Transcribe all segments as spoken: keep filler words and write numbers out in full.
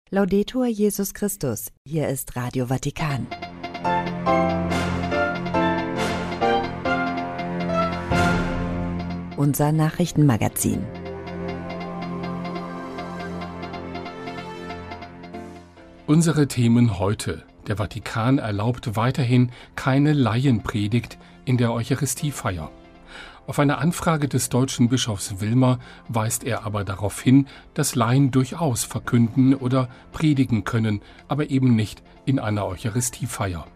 Laudetur Jesus Christus, hier ist Radio Vatikan. Unser Nachrichtenmagazin. Unsere Themen heute. Der Vatikan erlaubt weiterhin keine Laienpredigt in der Eucharistiefeier. Auf eine Anfrage des deutschen Bischofs Wilmer weist er aber darauf hin, dass Laien durchaus verkünden oder predigen können, aber eben nicht in einer Eucharistiefeier.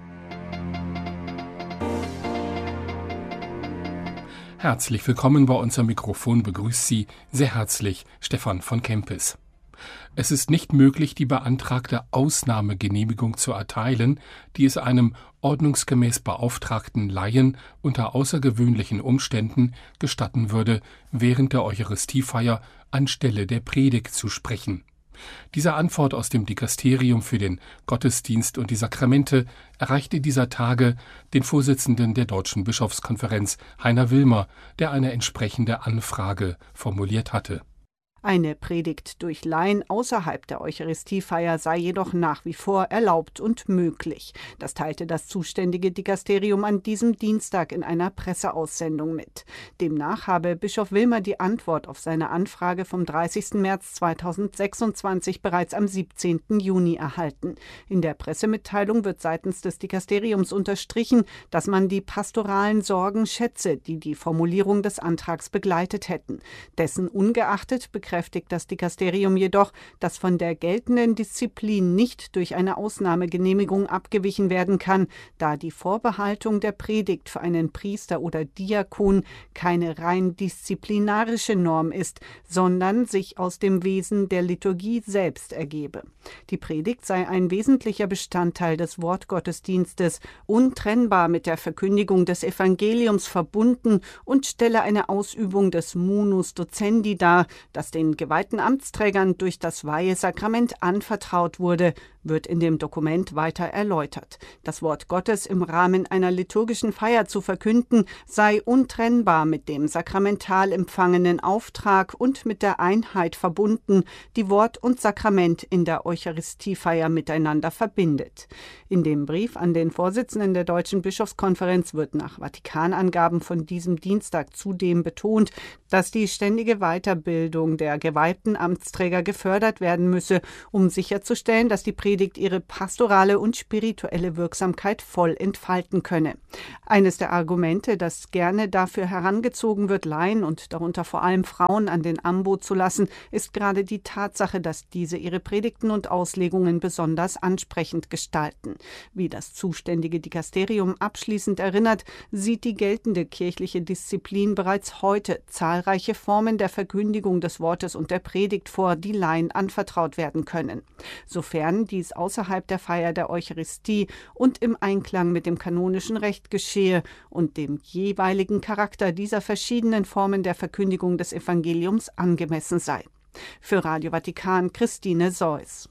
Herzlich willkommen, bei uns am Mikrofon begrüßt Sie sehr herzlich Stefan von Kempis. Es ist nicht möglich, die beantragte Ausnahmegenehmigung zu erteilen, die es einem ordnungsgemäß beauftragten Laien unter außergewöhnlichen Umständen gestatten würde, während der Eucharistiefeier anstelle der Predigt zu sprechen. Diese Antwort aus dem Dikasterium für den Gottesdienst und die Sakramente erreichte dieser Tage den Vorsitzenden der Deutschen Bischofskonferenz, Heiner Wilmer, der eine entsprechende Anfrage formuliert hatte. Eine Predigt durch Laien außerhalb der Eucharistiefeier sei jedoch nach wie vor erlaubt und möglich. Das teilte das zuständige Dikasterium an diesem Dienstag in einer Presseaussendung mit. Demnach habe Bischof Wilmer die Antwort auf seine Anfrage vom dreißigsten März zweitausendsechsundzwanzig bereits am siebzehnten Juni erhalten. In der Pressemitteilung wird seitens des Dikasteriums unterstrichen, dass man die pastoralen Sorgen schätze, die die Formulierung des Antrags begleitet hätten. Dessen ungeachtet bekräftigt Bekräftigt das Dikasterium jedoch, dass von der geltenden Disziplin nicht durch eine Ausnahmegenehmigung abgewichen werden kann, da die Vorbehaltung der Predigt für einen Priester oder Diakon keine rein disziplinarische Norm ist, sondern sich aus dem Wesen der Liturgie selbst ergebe. Die Predigt sei ein wesentlicher Bestandteil des Wortgottesdienstes, untrennbar mit der Verkündigung des Evangeliums verbunden und stelle eine Ausübung des Munus Docendi dar, das den geweihten Amtsträgern durch das Weihesakrament anvertraut wurde, wird in dem Dokument weiter erläutert. Das Wort Gottes im Rahmen einer liturgischen Feier zu verkünden, sei untrennbar mit dem sakramental empfangenen Auftrag und mit der Einheit verbunden, die Wort und Sakrament in der Eucharistiefeier miteinander verbindet. In dem Brief an den Vorsitzenden der Deutschen Bischofskonferenz wird nach Vatikanangaben von diesem Dienstag zudem betont, dass die ständige Weiterbildung der geweihten Amtsträger gefördert werden müsse, um sicherzustellen, dass die Predigt ihre pastorale und spirituelle Wirksamkeit voll entfalten könne. Eines der Argumente, das gerne dafür herangezogen wird, Laien und darunter vor allem Frauen an den Ambo zu lassen, ist gerade die Tatsache, dass diese ihre Predigten und Auslegungen besonders ansprechend gestalten. Wie das zuständige Dikasterium abschließend erinnert, sieht die geltende kirchliche Disziplin bereits heute zahlreiche Formen der Verkündigung des Wortes und der Predigt vor, die Laien anvertraut werden können. Sofern dies außerhalb der Feier der Eucharistie und im Einklang mit dem kanonischen Recht geschehe und dem jeweiligen Charakter dieser verschiedenen Formen der Verkündigung des Evangeliums angemessen sei. Für Radio Vatikan, Christine Seuss.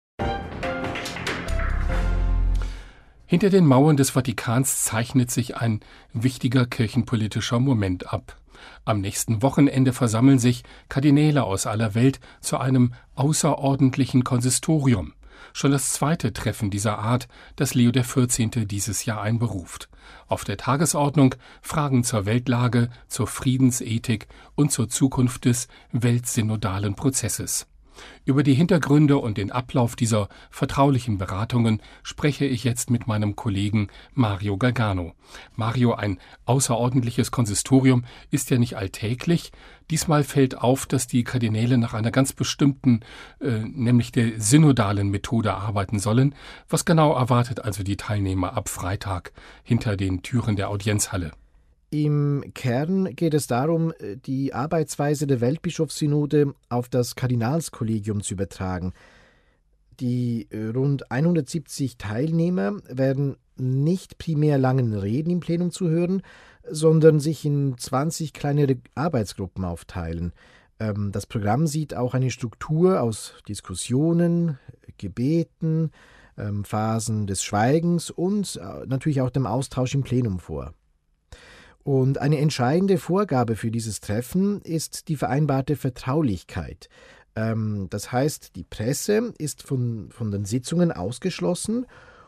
Hinter den Mauern des Vatikans zeichnet sich ein wichtiger kirchenpolitischer Moment ab. Am nächsten Wochenende versammeln sich Kardinäle aus aller Welt zu einem außerordentlichen Konsistorium. Schon das zweite Treffen dieser Art, das Leo der vierzehnte dieses Jahr einberuft. Auf der Tagesordnung Fragen zur Weltlage, zur Friedensethik und zur Zukunft des weltsynodalen Prozesses. Über die Hintergründe und den Ablauf dieser vertraulichen Beratungen spreche ich jetzt mit meinem Kollegen Mario Gargano. Mario, ein außerordentliches Konsistorium ist ja nicht alltäglich. Diesmal fällt auf, dass die Kardinäle nach einer ganz bestimmten, äh, nämlich der synodalen Methode arbeiten sollen. Was genau erwartet also die Teilnehmer ab Freitag hinter den Türen der Audienzhalle? Im Kern geht es darum, die Arbeitsweise der Weltbischofssynode auf das Kardinalskollegium zu übertragen. Die rund hundertsiebzig Teilnehmer werden nicht primär langen Reden im Plenum zuhören, sondern sich in zwanzig kleinere Arbeitsgruppen aufteilen. Das Programm sieht auch eine Struktur aus Diskussionen, Gebeten, Phasen des Schweigens und natürlich auch dem Austausch im Plenum vor. Und eine entscheidende Vorgabe für dieses Treffen ist die vereinbarte Vertraulichkeit. Ähm, das heißt, die Presse ist von, von den Sitzungen ausgeschlossen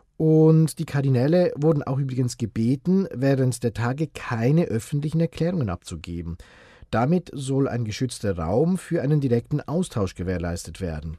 und die Kardinäle wurden auch übrigens gebeten, während der Tage keine öffentlichen Erklärungen abzugeben. Damit soll ein geschützter Raum für einen direkten Austausch gewährleistet werden.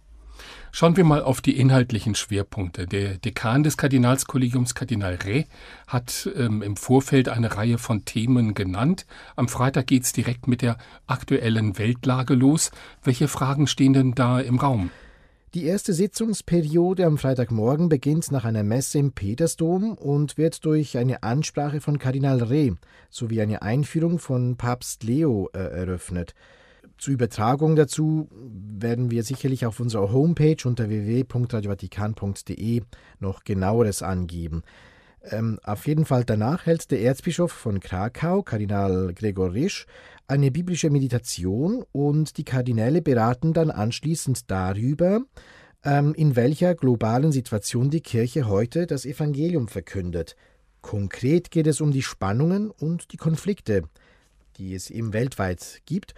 Schauen wir mal auf die inhaltlichen Schwerpunkte. Der Dekan des Kardinalskollegiums, Kardinal Re, hat ähm, im Vorfeld eine Reihe von Themen genannt. Am Freitag geht es direkt mit der aktuellen Weltlage los. Welche Fragen stehen denn da im Raum? Die erste Sitzungsperiode am Freitagmorgen beginnt nach einer Messe im Petersdom und wird durch eine Ansprache von Kardinal Re sowie eine Einführung von Papst Leo äh, eröffnet. Zur Übertragung dazu werden wir sicherlich auf unserer Homepage unter w w w punkt radio vatikan punkt d e noch genaueres angeben. Ähm, auf jeden Fall danach hält der Erzbischof von Krakau, Kardinal Gregor Risch, eine biblische Meditation und die Kardinäle beraten dann anschließend darüber, ähm, in welcher globalen Situation die Kirche heute das Evangelium verkündet. Konkret geht es um die Spannungen und die Konflikte, die es eben weltweit gibt,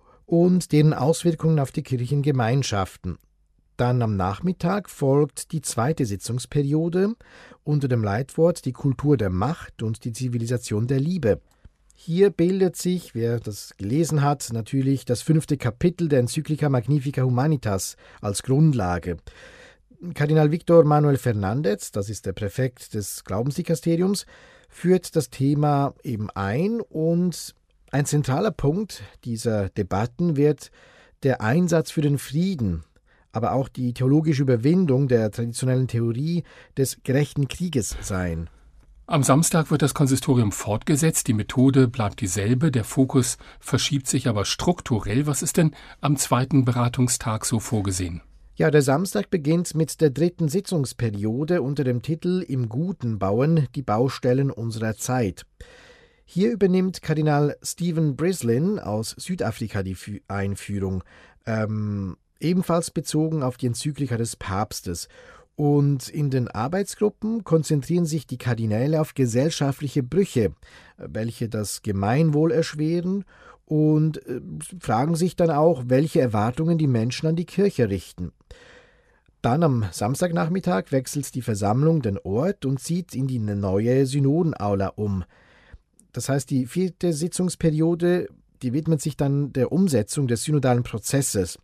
und deren Auswirkungen auf die Kirchengemeinschaften. Dann am Nachmittag folgt die zweite Sitzungsperiode unter dem Leitwort Die Kultur der Macht und die Zivilisation der Liebe. Hier bildet sich, wer das gelesen hat, natürlich das fünfte Kapitel der Enzyklika Magnifica Humanitas als Grundlage. Kardinal Victor Manuel Fernández, das ist der Präfekt des Glaubensdikasteriums, führt das Thema eben ein und ein zentraler Punkt dieser Debatten wird der Einsatz für den Frieden, aber auch die theologische Überwindung der traditionellen Theorie des gerechten Krieges sein. Am Samstag wird das Konsistorium fortgesetzt, die Methode bleibt dieselbe, der Fokus verschiebt sich aber strukturell. Was ist denn am zweiten Beratungstag so vorgesehen? Ja, der Samstag beginnt mit der dritten Sitzungsperiode unter dem Titel Im Guten bauen, die Baustellen unserer Zeit. Hier übernimmt Kardinal Stephen Brislin aus Südafrika die Fü- Einführung, ähm, ebenfalls bezogen auf die Enzyklika des Papstes. Und in den Arbeitsgruppen konzentrieren sich die Kardinäle auf gesellschaftliche Brüche, welche das Gemeinwohl erschweren, und äh, fragen sich dann auch, welche Erwartungen die Menschen an die Kirche richten. Dann am Samstagnachmittag wechselt die Versammlung den Ort und zieht in die neue Synodenaula um. Das heißt, die vierte Sitzungsperiode, die widmet sich dann der Umsetzung des synodalen Prozesses.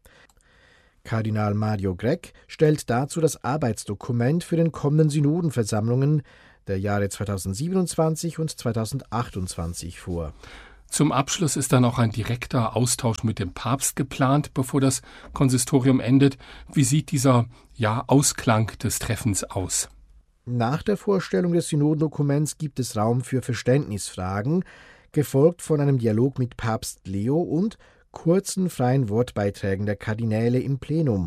Kardinal Mario Grech stellt dazu das Arbeitsdokument für den kommenden Synodenversammlungen der Jahre zweitausendsiebenundzwanzig und zweitausendachtundzwanzig vor. Zum Abschluss ist dann auch ein direkter Austausch mit dem Papst geplant, bevor das Konsistorium endet. Wie sieht dieser ja, Ausklang des Treffens aus? Nach der Vorstellung des Synodendokuments gibt es Raum für Verständnisfragen, gefolgt von einem Dialog mit Papst Leo und kurzen freien Wortbeiträgen der Kardinäle im Plenum.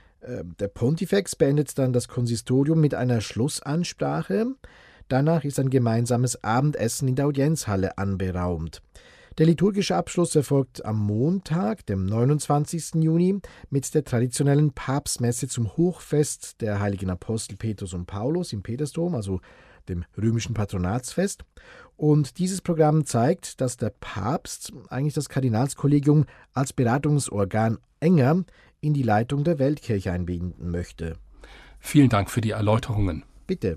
Der Pontifex beendet dann das Konsistorium mit einer Schlussansprache. Danach ist ein gemeinsames Abendessen in der Audienzhalle anberaumt. Der liturgische Abschluss erfolgt am Montag, dem neunundzwanzigsten Juni, mit der traditionellen Papstmesse zum Hochfest der heiligen Apostel Petrus und Paulus im Petersdom, also dem römischen Patronatsfest. Und dieses Programm zeigt, dass der Papst eigentlich das Kardinalskollegium als Beratungsorgan enger in die Leitung der Weltkirche einbinden möchte. Vielen Dank für die Erläuterungen. Bitte.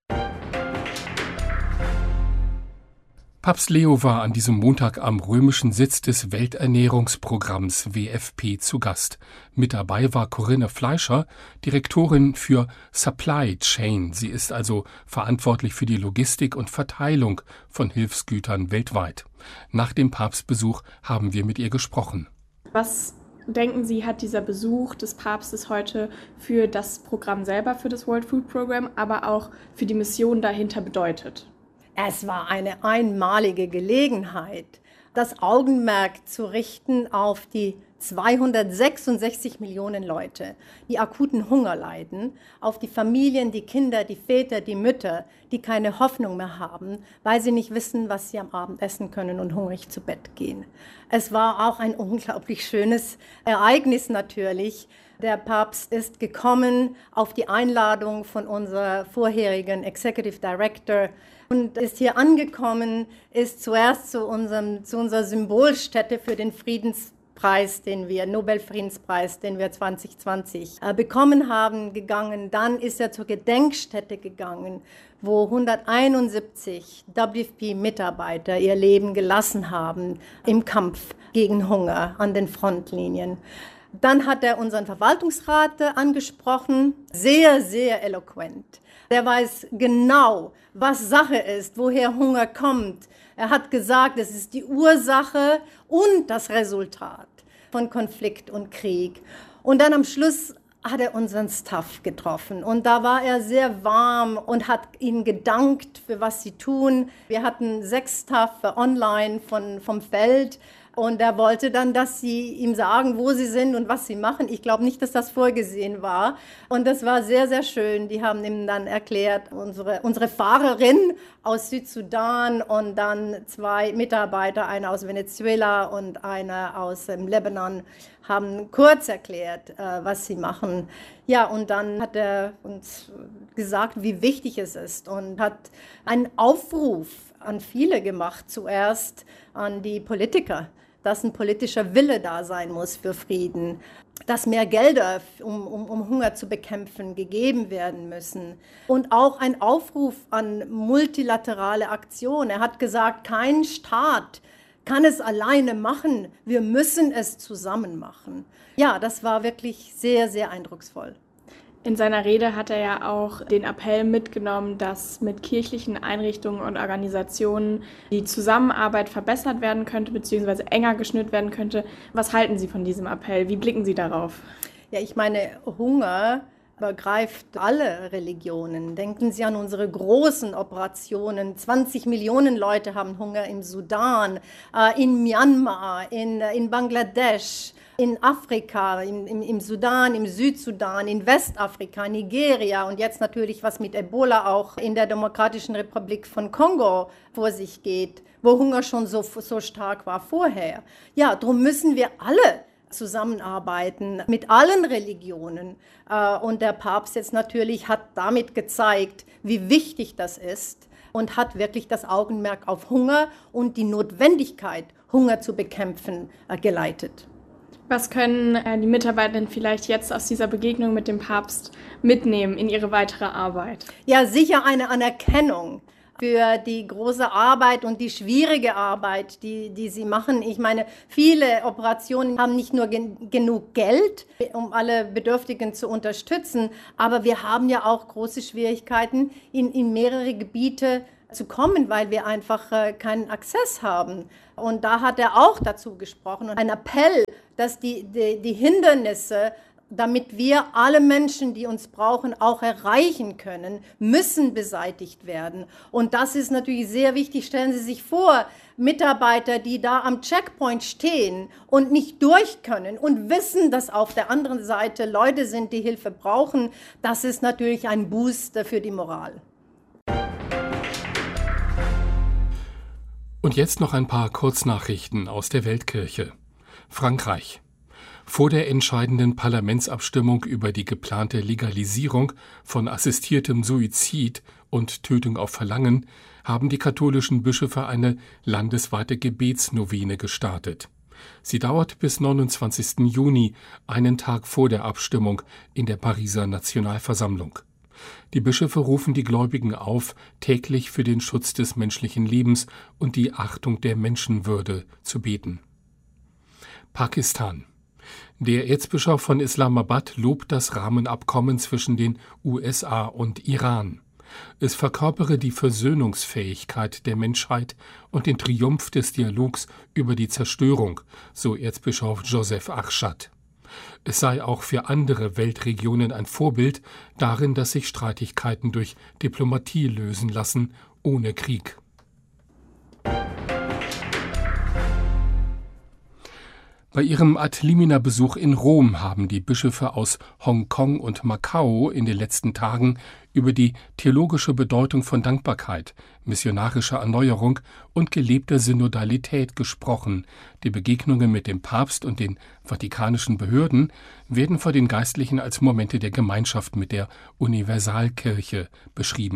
Papst Leo war an diesem Montag am römischen Sitz des Welternährungsprogramms W F P zu Gast. Mit dabei war Corinne Fleischer, Direktorin für Supply Chain. Sie ist also verantwortlich für die Logistik und Verteilung von Hilfsgütern weltweit. Nach dem Papstbesuch haben wir mit ihr gesprochen. Was denken Sie, hat dieser Besuch des Papstes heute für das Programm selber, für das World Food Program, aber auch für die Mission dahinter bedeutet? Es war eine einmalige Gelegenheit, das Augenmerk zu richten auf die zweihundertsechsundsechzig Millionen Leute, die akuten Hunger leiden, auf die Familien, die Kinder, die Väter, die Mütter, die keine Hoffnung mehr haben, weil sie nicht wissen, was sie am Abend essen können und hungrig zu Bett gehen. Es war auch ein unglaublich schönes Ereignis natürlich. Der Papst ist gekommen auf die Einladung von unserer vorherigen Executive Director und ist hier angekommen, ist zuerst zu, unserem, zu unserer Symbolstätte für den Friedens Preis, den wir, Nobelfriedenspreis, den wir zwanzig zwanzig äh, bekommen haben, gegangen. Dann ist er zur Gedenkstätte gegangen, wo hunderteinundsiebzig W F P-Mitarbeiter ihr Leben gelassen haben im Kampf gegen Hunger an den Frontlinien. Dann hat er unseren Verwaltungsrat angesprochen, sehr, sehr eloquent. Der weiß genau, was Sache ist, woher Hunger kommt. Er hat gesagt, es ist die Ursache und das Resultat von Konflikt und Krieg. Und dann am Schluss hat er unseren Staff getroffen. Und da war er sehr warm und hat ihnen gedankt, für was sie tun. Wir hatten sechs Staff online von, vom Feld. Und er wollte dann, dass sie ihm sagen, wo sie sind und was sie machen. Ich glaube nicht, dass das vorgesehen war. Und das war sehr, sehr schön. Die haben ihm dann erklärt, unsere, unsere Fahrerin aus Südsudan und dann zwei Mitarbeiter, einer aus Venezuela und einer aus dem Lebanon, haben kurz erklärt, äh, was sie machen. Ja, und dann hat er uns gesagt, wie wichtig es ist und hat einen Aufruf an viele gemacht, zuerst an die Politiker, dass ein politischer Wille da sein muss für Frieden, dass mehr Gelder, um, um, um Hunger zu bekämpfen, gegeben werden müssen. Und auch ein Aufruf an multilaterale Aktion. Er hat gesagt, kein Staat kann es alleine machen, wir müssen es zusammen machen. Ja, das war wirklich sehr, sehr eindrucksvoll. In seiner Rede hat er ja auch den Appell mitgenommen, dass mit kirchlichen Einrichtungen und Organisationen die Zusammenarbeit verbessert werden könnte, beziehungsweise enger geschnürt werden könnte. Was halten Sie von diesem Appell? Wie blicken Sie darauf? Ja, ich meine, Hunger begreift alle Religionen. Denken Sie an unsere großen Operationen. zwanzig Millionen Leute haben Hunger im Sudan, in Myanmar, in, in Bangladesch, in Afrika, im, im, im Sudan, im Südsudan, in Westafrika, Nigeria und jetzt natürlich, was mit Ebola auch in der Demokratischen Republik von Kongo vor sich geht, wo Hunger schon so, so stark war vorher. Ja, darum müssen wir alle zusammenarbeiten mit allen Religionen. Und der Papst jetzt natürlich hat damit gezeigt, wie wichtig das ist und hat wirklich das Augenmerk auf Hunger und die Notwendigkeit, Hunger zu bekämpfen, geleitet. Was können die Mitarbeitenden vielleicht jetzt aus dieser Begegnung mit dem Papst mitnehmen in ihre weitere Arbeit? Ja, sicher eine Anerkennung für die große Arbeit und die schwierige Arbeit, die, die sie machen. Ich meine, viele Operationen haben nicht nur gen- genug Geld, um alle Bedürftigen zu unterstützen, aber wir haben ja auch große Schwierigkeiten, in, in mehrere Gebiete zu kommen, weil wir einfach äh, keinen Access haben. Und da hat er auch dazu gesprochen und ein Appell, dass die, die, die Hindernisse, damit wir alle Menschen, die uns brauchen, auch erreichen können, müssen beseitigt werden. Und das ist natürlich sehr wichtig. Stellen Sie sich vor, Mitarbeiter, die da am Checkpoint stehen und nicht durch können und wissen, dass auf der anderen Seite Leute sind, die Hilfe brauchen. Das ist natürlich ein Boost für die Moral. Und jetzt noch ein paar Kurznachrichten aus der Weltkirche. Frankreich. Vor der entscheidenden Parlamentsabstimmung über die geplante Legalisierung von assistiertem Suizid und Tötung auf Verlangen haben die katholischen Bischöfe eine landesweite Gebetsnovene gestartet. Sie dauert bis neunundzwanzigsten Juni, einen Tag vor der Abstimmung in der Pariser Nationalversammlung. Die Bischöfe rufen die Gläubigen auf, täglich für den Schutz des menschlichen Lebens und die Achtung der Menschenwürde zu beten. Pakistan. Der Erzbischof von Islamabad lobt das Rahmenabkommen zwischen den U S A und Iran. Es verkörpere die Versöhnungsfähigkeit der Menschheit und den Triumph des Dialogs über die Zerstörung, so Erzbischof Joseph Arshad. Es sei auch für andere Weltregionen ein Vorbild darin, dass sich Streitigkeiten durch Diplomatie lösen lassen, ohne Krieg. Bei ihrem Ad-Limina-Besuch in Rom haben die Bischöfe aus Hongkong und Macau in den letzten Tagen über die theologische Bedeutung von Dankbarkeit, missionarischer Erneuerung und gelebter Synodalität gesprochen. Die Begegnungen mit dem Papst und den vatikanischen Behörden werden vor den Geistlichen als Momente der Gemeinschaft mit der Universalkirche beschrieben.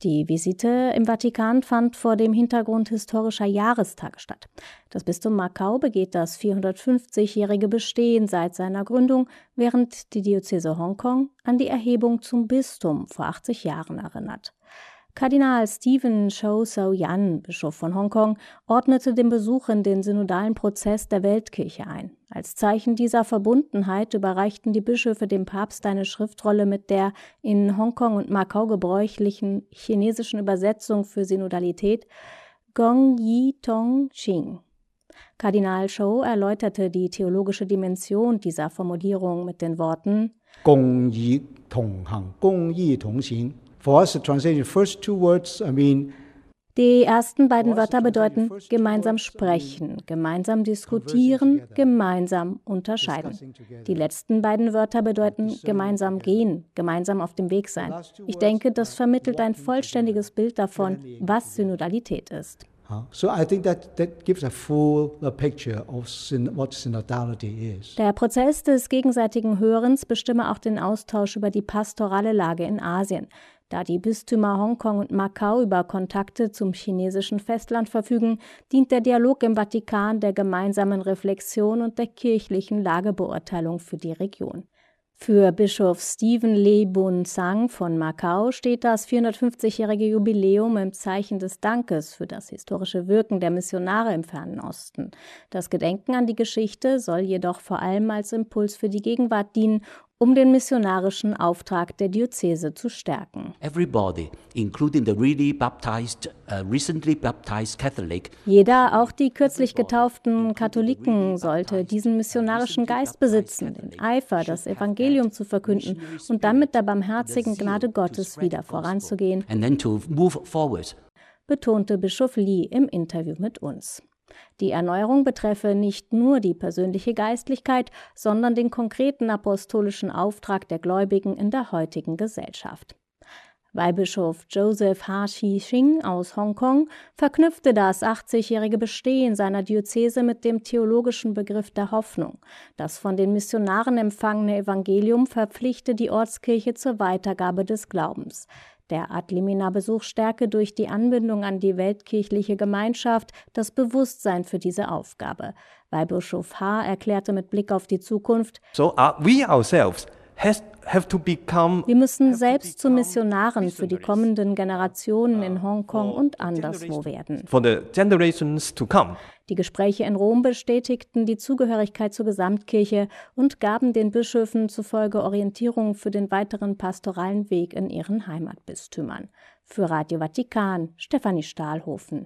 Die Visite im Vatikan fand vor dem Hintergrund historischer Jahrestage statt. Das Bistum Macau begeht das vierhundertfünfzigjährige Bestehen seit seiner Gründung, während die Diözese Hongkong an die Erhebung zum Bistum vor achtzig Jahren erinnert. Kardinal Stephen Chow So-Yan, Bischof von Hongkong, ordnete den Besuch in den synodalen Prozess der Weltkirche ein. Als Zeichen dieser Verbundenheit überreichten die Bischöfe dem Papst eine Schriftrolle mit der in Hongkong und Macau gebräuchlichen chinesischen Übersetzung für Synodalität Gong Yi Tong Xing. Kardinal Chow erläuterte die theologische Dimension dieser Formulierung mit den Worten Gong Yi Tong Hang, Gong Yi Tong Xing. For us, the translation, first two words, I mean, die ersten beiden Wörter bedeuten gemeinsam sprechen, gemeinsam diskutieren, gemeinsam unterscheiden. Die letzten beiden Wörter bedeuten gemeinsam gehen, gemeinsam auf dem Weg sein. Ich denke, das vermittelt ein vollständiges Bild davon, was Synodalität ist. So I think that that gives a full picture of what synodality is. Der Prozess des gegenseitigen Hörens bestimme auch den Austausch über die pastorale Lage in Asien. Da die Bistümer Hongkong und Macau über Kontakte zum chinesischen Festland verfügen, dient der Dialog im Vatikan der gemeinsamen Reflexion und der kirchlichen Lagebeurteilung für die Region. Für Bischof Stephen Le Bun Sang von Macau steht das vierhundertfünfzigjährige Jubiläum im Zeichen des Dankes für das historische Wirken der Missionare im Fernen Osten. Das Gedenken an die Geschichte soll jedoch vor allem als Impuls für die Gegenwart dienen, um den missionarischen Auftrag der Diözese zu stärken. Everybody, including the really baptized, uh, recently baptized Catholic. Jeder, auch die kürzlich getauften Katholiken, sollte diesen missionarischen Geist besitzen, den Eifer, das Evangelium zu verkünden und dann mit der barmherzigen Gnade Gottes wieder voranzugehen, And then to move forward. betonte Bischof Li im Interview mit uns. Die Erneuerung betreffe nicht nur die persönliche Geistlichkeit, sondern den konkreten apostolischen Auftrag der Gläubigen in der heutigen Gesellschaft. Weihbischof Joseph Ha Chi-Ching aus Hongkong verknüpfte das achtzigjährige Bestehen seiner Diözese mit dem theologischen Begriff der Hoffnung. Das von den Missionaren empfangene Evangelium verpflichte die Ortskirche zur Weitergabe des Glaubens. Der Ad-Limina-Besuch stärke durch die Anbindung an die weltkirchliche Gemeinschaft das Bewusstsein für diese Aufgabe. Weihbischof Ha erklärte mit Blick auf die Zukunft: So uh, we ourselves has, have to become, Wir müssen selbst zu Missionaren für die kommenden Generationen in Hongkong und anderswo werden. For the generations to come. Die Gespräche in Rom bestätigten die Zugehörigkeit zur Gesamtkirche und gaben den Bischöfen zufolge Orientierung für den weiteren pastoralen Weg in ihren Heimatbistümern. Für Radio Vatikan, Stefanie Stahlhofen.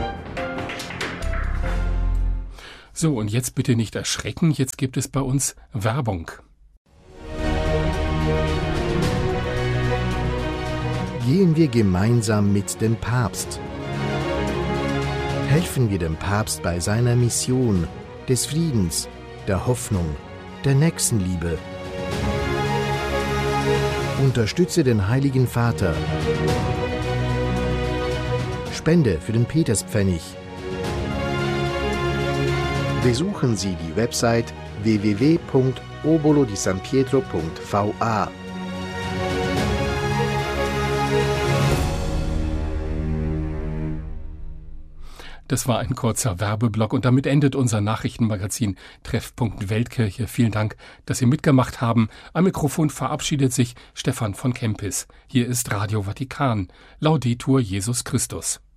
So, und jetzt bitte nicht erschrecken, jetzt gibt es bei uns Werbung. Gehen wir gemeinsam mit dem Papst. Helfen wir dem Papst bei seiner Mission des Friedens, der Hoffnung, der Nächstenliebe. Unterstütze den Heiligen Vater. Spende für den Peterspfennig. Besuchen Sie die Website w w w punkt obolo di san pietro punkt v a. Das war ein kurzer Werbeblock und damit endet unser Nachrichtenmagazin Treffpunkt Weltkirche. Vielen Dank, dass Sie mitgemacht haben. Am Mikrofon verabschiedet sich Stefan von Kempis. Hier ist Radio Vatikan. Laudetur Jesus Christus.